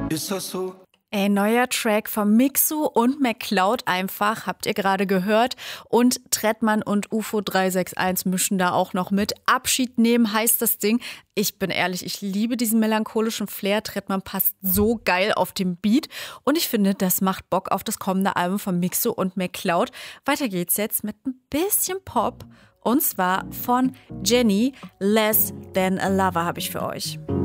Ist das so? Ey, neuer Track von Mixu und McCloud einfach, habt ihr gerade gehört. Und Trettmann und UFO 361 mischen da auch noch mit. Abschied nehmen heißt das Ding. Ich bin ehrlich, ich liebe diesen melancholischen Flair. Trettmann passt so geil auf den Beat. Und ich finde, das macht Bock auf das kommende Album von Mixu und McCloud. Weiter geht's jetzt mit ein bisschen Pop. Und zwar von Jenny, Less Than a Lover habe ich für euch.